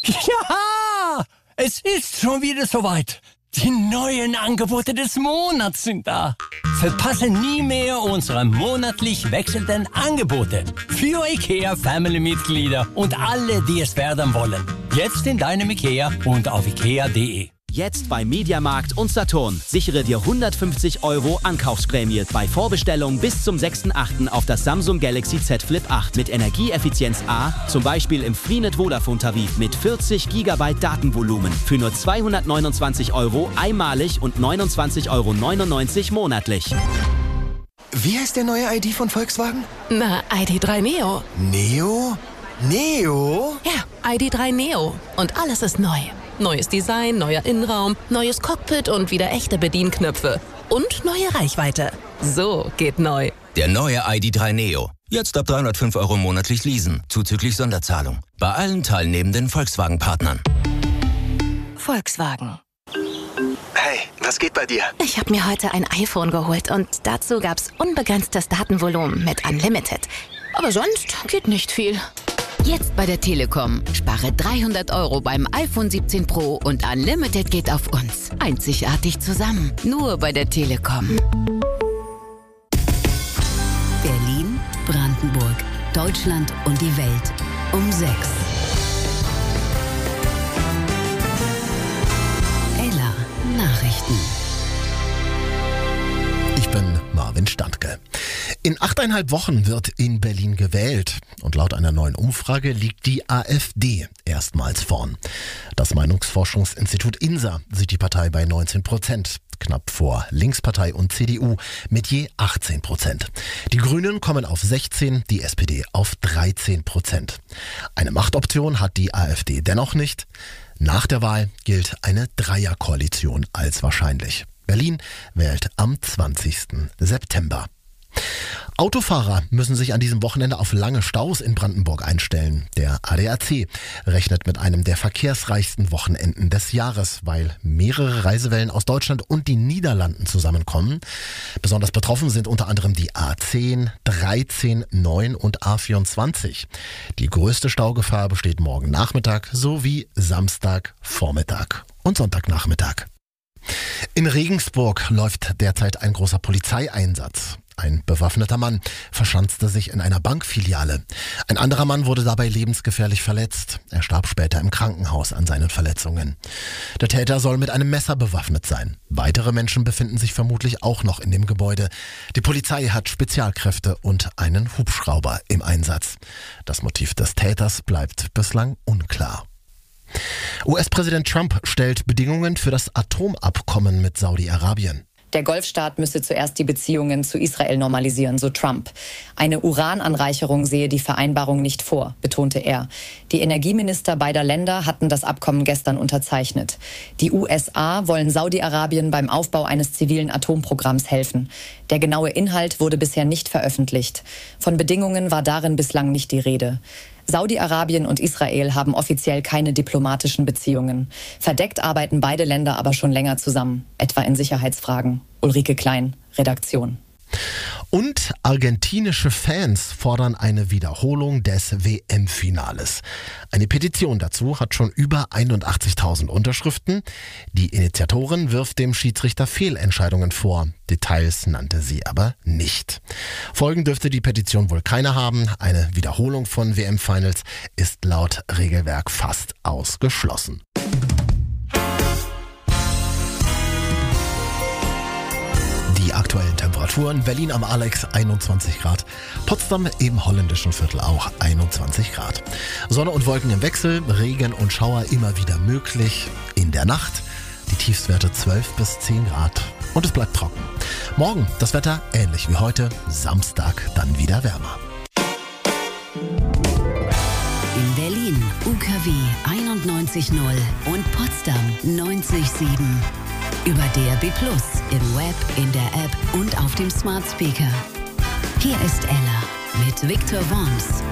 Ja, es ist schon wieder soweit. Die neuen Angebote des Monats sind da. Verpasse nie mehr unsere monatlich wechselnden Angebote für IKEA-Family-Mitglieder und alle, die es werden wollen. Jetzt in deinem IKEA und auf ikea.de. Jetzt bei Mediamarkt und Saturn. Sichere dir 150 € Ankaufsprämie bei Vorbestellung bis zum 6.8. auf das Samsung Galaxy Z Flip 8 mit Energieeffizienz A, zum Beispiel im Freenet Vodafone Tarif mit 40 GB Datenvolumen für nur 229 € einmalig und 29,99 € monatlich. Wie heißt der neue ID von Volkswagen? Na, ID.3 Neo. Neo? Neo? Ja, ID.3 Neo. Und alles ist neu. Neues Design, neuer Innenraum, neues Cockpit und wieder echte Bedienknöpfe. Und neue Reichweite. So geht neu. Der neue ID.3 Neo. Jetzt ab 305 € monatlich leasen, zuzüglich Sonderzahlung. Bei allen teilnehmenden Volkswagen-Partnern. Volkswagen. Hey, was geht bei dir? Ich habe mir heute ein iPhone geholt und dazu gab's unbegrenztes Datenvolumen mit Unlimited. Aber sonst geht nicht viel. Jetzt bei der Telekom. Spare 300 € beim iPhone 17 Pro und Unlimited geht auf uns. Einzigartig zusammen. Nur bei der Telekom. Berlin, Brandenburg, Deutschland und die Welt. Um 6. Ella Nachrichten. Ich bin Marvin Standke. In 8,5 Wochen wird in Berlin gewählt. Und laut einer neuen Umfrage liegt die AfD erstmals vorn. Das Meinungsforschungsinstitut INSA sieht die Partei bei 19%, knapp vor Linkspartei und CDU mit je 18%. Die Grünen kommen auf 16%, die SPD auf 13%. Eine Machtoption hat die AfD dennoch nicht. Nach der Wahl gilt eine Dreierkoalition als wahrscheinlich. Berlin wählt am 20. September. Autofahrer müssen sich an diesem Wochenende auf lange Staus in Brandenburg einstellen. Der ADAC rechnet mit einem der verkehrsreichsten Wochenenden des Jahres, weil mehrere Reisewellen aus Deutschland und den Niederlanden zusammenkommen. Besonders betroffen sind unter anderem die A10, 13, 9 und A24. Die größte Staugefahr besteht morgen Nachmittag sowie Samstag Vormittag und Sonntagnachmittag. In Regensburg läuft derzeit ein großer Polizeieinsatz. Ein bewaffneter Mann verschanzte sich in einer Bankfiliale. Ein anderer Mann wurde dabei lebensgefährlich verletzt. Er starb später im Krankenhaus an seinen Verletzungen. Der Täter soll mit einem Messer bewaffnet sein. Weitere Menschen befinden sich vermutlich auch noch in dem Gebäude. Die Polizei hat Spezialkräfte und einen Hubschrauber im Einsatz. Das Motiv des Täters bleibt bislang unklar. US-Präsident Trump stellt Bedingungen für das Atomabkommen mit Saudi-Arabien. Der Golfstaat müsse zuerst die Beziehungen zu Israel normalisieren, so Trump. Eine Urananreicherung sehe die Vereinbarung nicht vor, betonte er. Die Energieminister beider Länder hatten das Abkommen gestern unterzeichnet. Die USA wollen Saudi-Arabien beim Aufbau eines zivilen Atomprogramms helfen. Der genaue Inhalt wurde bisher nicht veröffentlicht. Von Bedingungen war darin bislang nicht die Rede. Saudi-Arabien und Israel haben offiziell keine diplomatischen Beziehungen. Verdeckt arbeiten beide Länder aber schon länger zusammen, etwa in Sicherheitsfragen. Ulrike Klein, Redaktion. Und argentinische Fans fordern eine Wiederholung des WM-Finales. Eine Petition dazu hat schon über 81.000 Unterschriften. Die Initiatorin wirft dem Schiedsrichter Fehlentscheidungen vor. Details nannte sie aber nicht. Folgen dürfte die Petition wohl keine haben. Eine Wiederholung von WM-Finals ist laut Regelwerk fast ausgeschlossen. Die aktuellen Temperaturen: Berlin am Alex 21 Grad, Potsdam im holländischen Viertel auch 21 Grad. Sonne und Wolken im Wechsel, Regen und Schauer immer wieder möglich. In der Nacht die Tiefstwerte 12 bis 10 Grad und es bleibt trocken. Morgen das Wetter ähnlich wie heute, Samstag dann wieder wärmer. In Berlin UKW 91.0 und Potsdam 90.7. Über DAB+, im Web, in der App und auf dem Smart Speaker. Hier ist Ella mit Victor Worms.